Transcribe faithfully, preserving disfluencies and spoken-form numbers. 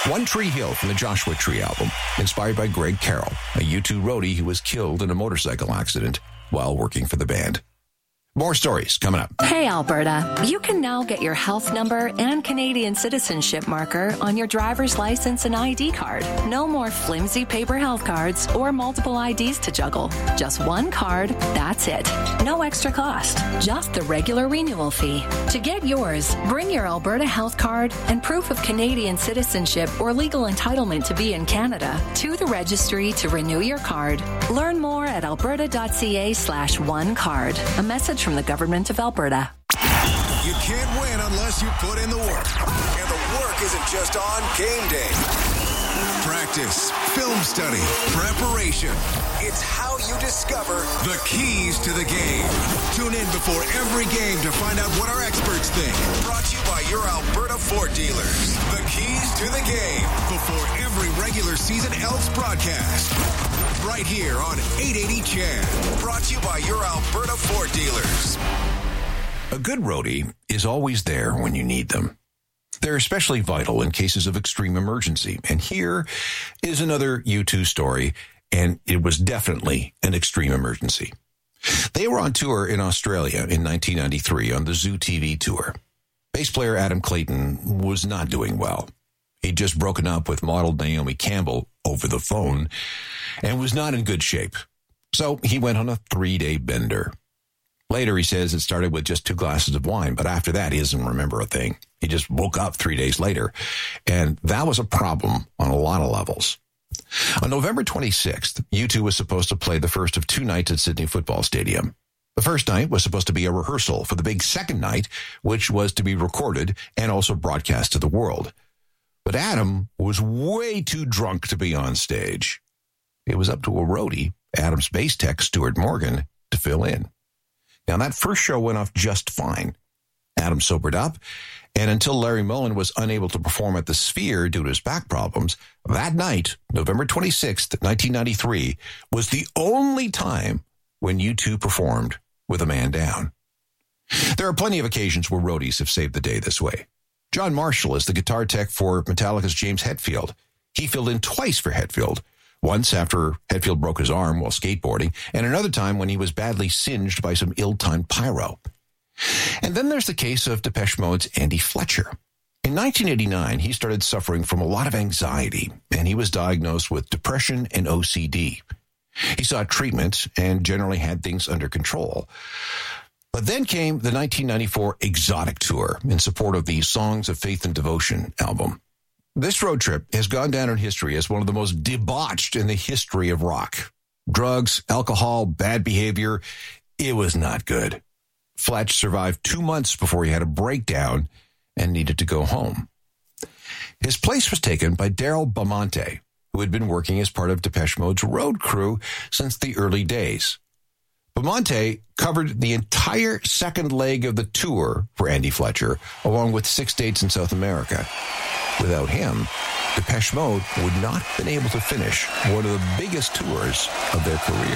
One Tree Hill from the Joshua Tree album, inspired by Greg Carroll, a U two roadie who was killed in a motorcycle accident while working for the band. More stories coming up. Hey, Alberta. You can now get your health number and Canadian citizenship marker on your driver's license and I D card. No more flimsy paper health cards or multiple I Ds to juggle. Just one card, that's it. No extra cost, just the regular renewal fee. To get yours, bring your Alberta health card and proof of Canadian citizenship or legal entitlement to be in Canada to the registry to renew your card. Learn more at alberta.ca slash one card. A message from the Government of Alberta. You can't win unless you put in the work. And the work isn't just on game day. Practice, film study, preparation. It's how you discover the keys to the game. Tune in before every game to find out what our experts think. Brought to you by your Alberta Ford dealers. The keys to the game before every regular season Elks broadcast. Right here on eight eighty C H E D. Brought to you by your Alberta Ford dealers. A good roadie is always there when you need them. They're especially vital in cases of extreme emergency. And here is another U two story, and it was definitely an extreme emergency. They were on tour in Australia in nineteen ninety-three on the Zoo T V tour. Bass player Adam Clayton was not doing well. He'd just broken up with model Naomi Campbell over the phone and was not in good shape. So he went on a three-day bender. Later, he says it started with just two glasses of wine, but after that, he doesn't remember a thing. He just woke up three days later, and that was a problem on a lot of levels. On November twenty-sixth, U two was supposed to play the first of two nights at Sydney Football Stadium. The first night was supposed to be a rehearsal for the big second night, which was to be recorded and also broadcast to the world. But Adam was way too drunk to be on stage. It was up to a roadie, Adam's bass tech, Stuart Morgan, to fill in. Now, that first show went off just fine. Adam sobered up, and until Larry Mullen was unable to perform at the Sphere due to his back problems, that night, November twenty-sixth, nineteen ninety-three, was the only time when U two performed with a man down. There are plenty of occasions where roadies have saved the day this way. John Marshall is the guitar tech for Metallica's James Hetfield. He filled in twice for Hetfield. Once after Hetfield broke his arm while skateboarding, and another time when he was badly singed by some ill-timed pyro. And then there's the case of Depeche Mode's Andy Fletcher. In nineteen eighty-nine, he started suffering from a lot of anxiety, and he was diagnosed with depression and O C D. He sought treatment and generally had things under control. But then came the nineteen ninety-four Exotic Tour in support of the Songs of Faith and Devotion album. This road trip has gone down in history as one of the most debauched in the history of rock. Drugs, alcohol, bad behavior. It was not good. Fletch survived two months before he had a breakdown and needed to go home. His place was taken by Daryl Bamonte, who had been working as part of Depeche Mode's road crew since the early days. Bamonte covered the entire second leg of the tour for Andy Fletcher, along with six dates in South America. Without him, Depeche Mode would not have been able to finish one of the biggest tours of their career.